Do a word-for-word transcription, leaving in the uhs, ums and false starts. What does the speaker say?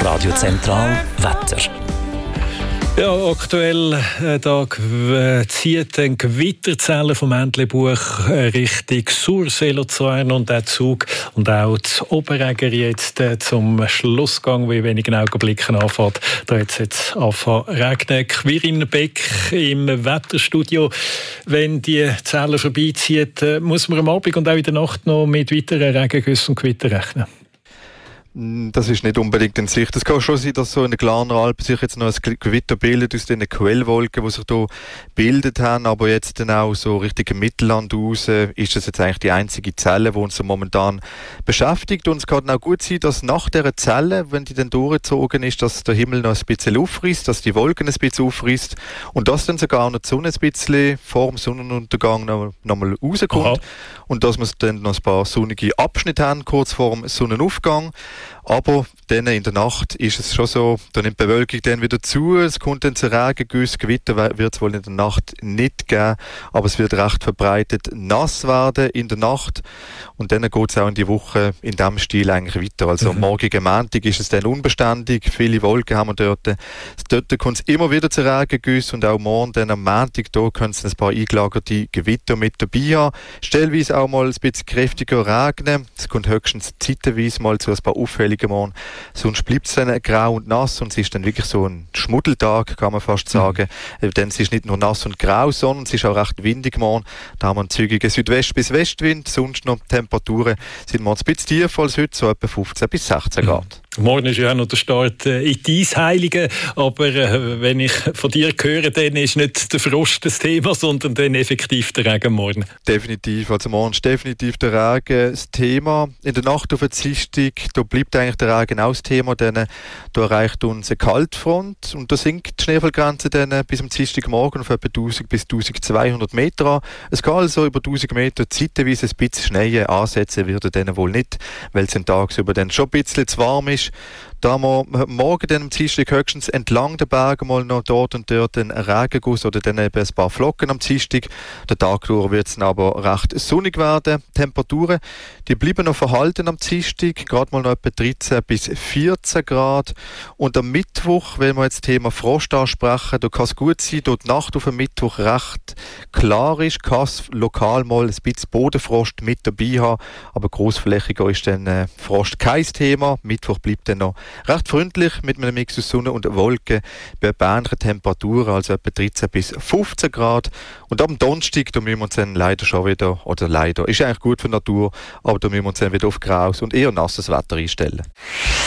Radio Zentral Wetter. Ja, aktuell äh, da äh, zieht ein Gewitterzelle vom Entlebuch äh, Richtung Sursee-Luzern und der Zug und auch das Oberäger jetzt äh, zum Schlussgang, wie in wenigen Augenblicken anfängt. Da hat es jetzt angefangen regnen. Quirin Beck im Wetterstudio. Wenn die Zelle vorbeizieht, äh, muss man am Abend und auch in der Nacht noch mit weiteren Regengüssen und Gewitter rechnen? Das ist nicht unbedingt in Sicht. Es kann schon sein, dass so in den Glarneralpen sich jetzt noch ein Gewitter bildet aus den Quellwolken, die sich hier gebildet haben. Aber jetzt dann auch so Richtung Mittelland raus ist das jetzt eigentlich die einzige Zelle, die uns so momentan beschäftigt. Und es kann auch gut sein, dass nach dieser Zelle, wenn die dann durchgezogen ist, dass der Himmel noch ein bisschen aufreißt, dass die Wolken ein bisschen aufreißt und dass dann sogar noch die Sonne ein bisschen vor dem Sonnenuntergang noch, noch mal rauskommt. Aha. Und dass wir dann noch ein paar sonnige Abschnitte haben, kurz vor dem Sonnenaufgang. Aber dann in der Nacht ist es schon so, da nimmt die Bewölkung dann wieder zu, es kommt dann zu Regengüssen, Gewitter wird es wohl in der Nacht nicht geben, aber es wird recht verbreitet nass werden in der Nacht und dann geht es auch in die Woche in diesem Stil eigentlich weiter. Also mhm. morgigen Montag ist es dann unbeständig, viele Wolken haben wir dort, dort kommt es immer wieder zu Regengüssen und auch morgen dann am Montag, da können es ein paar eingelagerte Gewitter mit dabei haben, stellweise auch mal ein bisschen kräftiger regnen, es kommt höchstens zeitweise mal zu ein paar Auffälligen morgen. Sonst bleibt es dann grau und nass und es ist dann wirklich so ein Schmuddeltag, kann man fast sagen. Mhm. Denn es ist nicht nur nass und grau, sondern es ist auch recht windig morgen. Da haben wir einen zügigen Südwest- bis Westwind. Sonst noch Temperaturen sind wir ein bisschen tiefer als heute, so etwa fünfzehn bis sechzehn Grad. Mhm. Morgen ist ja auch noch der Start äh, in die Eisheiligen, aber äh, wenn ich von dir höre, dann ist nicht der Frost das Thema, sondern dann effektiv der Regen morgen. Definitiv, also morgen ist definitiv der Regen das Thema. In der Nacht auf der Dienstag, da bleibt eigentlich der Regen auch das Thema, denn da erreicht uns eine Kaltfront und da sinkt die Schneefallgrenze dann bis am Dienstagmorgen auf etwa tausend bis eintausendzweihundert Meter an. Es kann also über tausend Meter zeitweise ein bisschen Schnee ansetzen, wird er dann wohl nicht, weil es tagsüber dann schon ein bisschen zu warm ist. Da wir morgen dann am Dienstag höchstens entlang der Berge mal noch dort und dort einen Regenguss oder dann eben ein paar Flocken am Dienstag. Der Tag durch wird es dann aber recht sonnig werden. Temperaturen, die bleiben noch verhalten am Dienstag, gerade mal noch etwa dreizehn bis vierzehn Grad. Und am Mittwoch, wenn wir jetzt das Thema Frost ansprechen, da kann es gut sein, dort die Nacht auf dem Mittwoch recht klar ist, kann es lokal mal ein bisschen Bodenfrost mit dabei haben, aber grossflächiger ist dann äh, Frost kein Thema. Mittwoch bleibt dann noch recht freundlich mit einem Mix aus Sonne und Wolken bei ähnlichen Temperaturen, also etwa dreizehn bis fünfzehn Grad. Und am Donnerstag, da müssen wir uns dann leider schon wieder, oder leider, ist eigentlich gut für die Natur, aber da müssen wir uns dann wieder auf graues und eher nasses Wetter einstellen.